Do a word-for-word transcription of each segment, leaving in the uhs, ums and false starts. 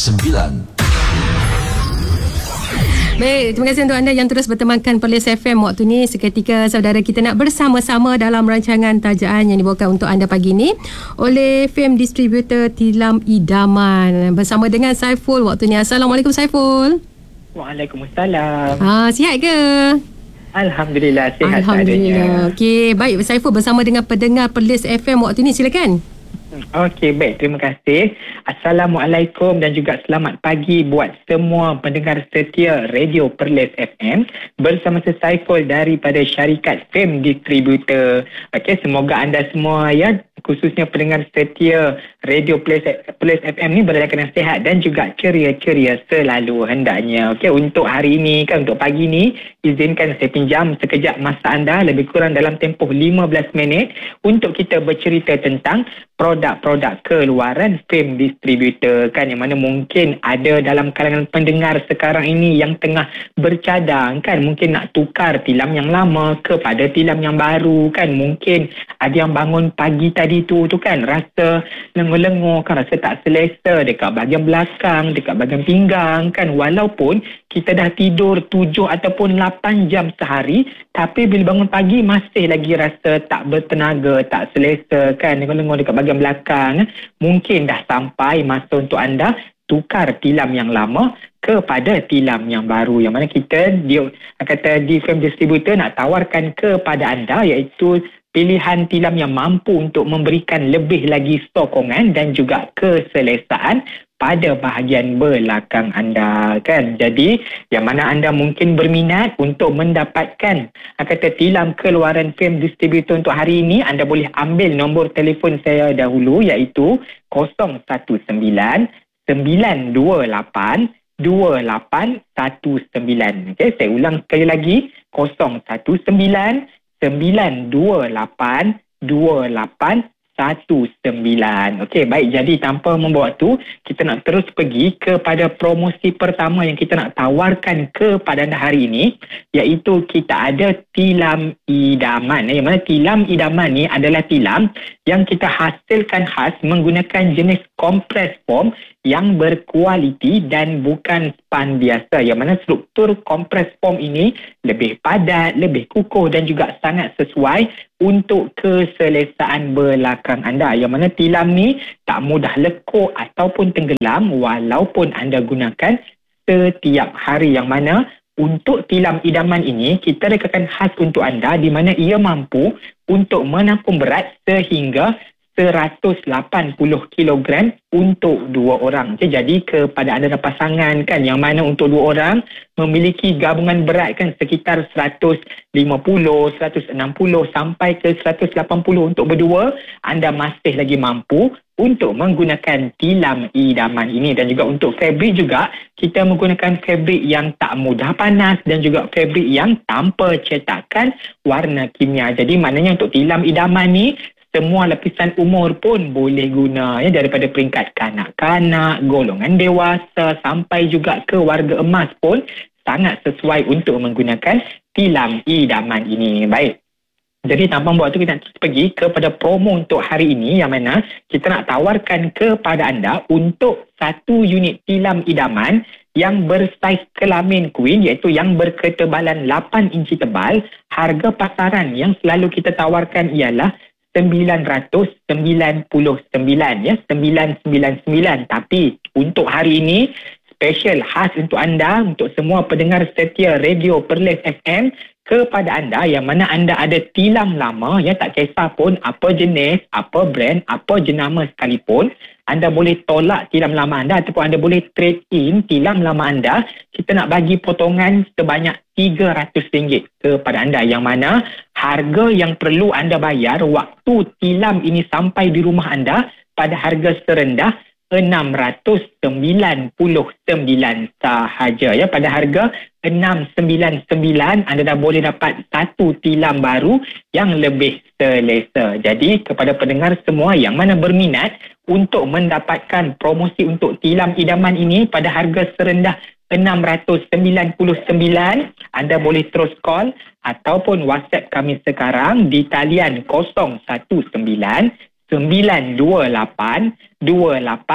sembilan. Baik, terima kasih untuk anda yang terus bertemankan Perlis F M. Waktu ni seketika saudara kita nak bersama-sama dalam rancangan tajaan yang dibawakan untuk anda pagi ni oleh film distributor Tilam Idaman bersama dengan Saiful waktu ni. Assalamualaikum Saiful. Waalaikumsalam. Ha, sihat ke? Alhamdulillah sihat. Alhamdulillah. Okey, baik Saiful bersama dengan pendengar Perlis F M waktu ni, silakan. Okey, baik. Terima kasih. Assalamualaikum dan juga selamat pagi buat semua pendengar setia Radio Perlis F M bersama saya Saiful daripada syarikat Film Distributor. Okey, semoga anda semua ya, khususnya pendengar setia Radio Perlis, Perlis F M ni berada dalam sihat dan juga ceria-ceria selalu hendaknya. Okey, untuk hari ini kan, untuk pagi ni, izinkan saya pinjam sekejap masa anda lebih kurang dalam tempoh lima belas minit untuk kita bercerita tentang produk-produk keluaran film distributor kan, yang mana mungkin ada dalam kalangan pendengar sekarang ini yang tengah bercadang kan, mungkin nak tukar tilam yang lama kepada tilam yang baru kan. Mungkin ada yang bangun pagi tadi tu tu kan rasa lengur-lengur kan, rasa tak selesa dekat bahagian belakang, dekat bahagian pinggang kan, walaupun kita dah tidur tujuh ataupun lapan jam sehari, tapi bila bangun pagi masih lagi rasa tak bertenaga, tak selesa kan, lengur-lengur dekat bahagian belakang. Mungkin dah sampai masa untuk anda tukar tilam yang lama kepada tilam yang baru, yang mana kita dia kata di film distributor nak tawarkan kepada anda iaitu pilihan tilam yang mampu untuk memberikan lebih lagi sokongan dan juga keselesaan pada bahagian belakang anda kan. Jadi yang mana anda mungkin berminat untuk mendapatkan kata tilam keluaran film distributor untuk hari ini, anda boleh ambil nombor telefon saya dahulu iaitu kosong satu sembilan sembilan dua lapan dua lapan satu sembilan. Okey, saya ulang sekali lagi, kosong satu sembilan sembilan dua lapan dua lapan satu sembilan. Okey, baik. Jadi tanpa membawa tu, kita nak terus pergi kepada promosi pertama yang kita nak tawarkan kepada anda hari ini, iaitu kita ada tilam idaman. Yang mana tilam idaman ni adalah tilam yang kita hasilkan khas menggunakan jenis compress foam yang berkualiti dan bukan span biasa. Yang mana struktur compress foam ini lebih padat, lebih kukuh dan juga sangat sesuai untuk keselesaan belakang anda. Yang mana tilam ni tak mudah lekuk ataupun tenggelam walaupun anda gunakan setiap hari. Yang mana untuk tilam idaman ini kita rekakan khas untuk anda, di mana ia mampu untuk menampung berat sehingga seratus lapan puluh kilogram untuk dua orang. Okay, jadi kepada anda dan pasangan kan, yang mana untuk dua orang memiliki gabungan berat kan sekitar seratus lima puluh, seratus enam puluh sampai ke seratus lapan puluh, untuk berdua anda masih lagi mampu untuk menggunakan tilam idaman ini. Dan juga untuk fabrik juga, kita menggunakan fabrik yang tak mudah panas dan juga fabrik yang tanpa cetakan warna kimia. Jadi maknanya untuk tilam idaman ni semua lapisan umur pun boleh guna ya, daripada peringkat kanak-kanak, golongan dewasa sampai juga ke warga emas pun sangat sesuai untuk menggunakan tilam idaman ini. Baik. Jadi tanpa membuat tu, kita nak pergi kepada promo untuk hari ini, yang mana kita nak tawarkan kepada anda untuk satu unit tilam idaman yang bersaiz kelamin queen, iaitu yang berketebalan lapan inci tebal. Harga pasaran yang selalu kita tawarkan ialah sembilan ratus sembilan puluh sembilan ya, sembilan sembilan sembilan. Tapi untuk hari ini special khas untuk anda, untuk semua pendengar setia Radio Perlis F M, kepada anda yang mana anda ada tilam lama ya, tak kisah pun apa jenis, apa brand, apa jenama sekalipun, anda boleh tolak tilam lama anda ataupun anda boleh trade in tilam lama anda. Kita nak bagi potongan sebanyak tiga ratus ringgit kepada anda, yang mana harga yang perlu anda bayar waktu tilam ini sampai di rumah anda pada harga serendah enam ratus sembilan puluh sembilan sahaja ya. Pada harga enam ratus sembilan puluh sembilan anda dah boleh dapat satu tilam baru yang lebih selesa. Jadi kepada pendengar semua yang mana berminat untuk mendapatkan promosi untuk tilam idaman ini pada harga serendah enam ratus sembilan puluh sembilan, anda boleh terus call ataupun WhatsApp kami sekarang di talian kosong satu sembilan sembilan dua lapan dua lapan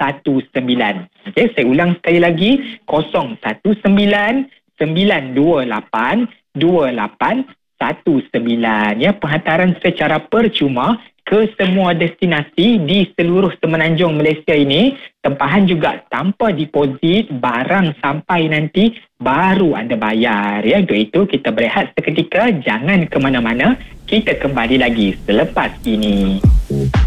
satu sembilan. Okey, saya ulang sekali lagi, kosong satu sembilan sembilan dua lapan dua lapan satu sembilan. Ya, penghantaran secara percuma ke semua destinasi di seluruh semenanjung Malaysia ini. Tempahan juga tanpa deposit, barang sampai nanti baru anda bayar. Ya, untuk itu kita berehat seketika, jangan ke mana-mana. Kita kembali lagi selepas ini.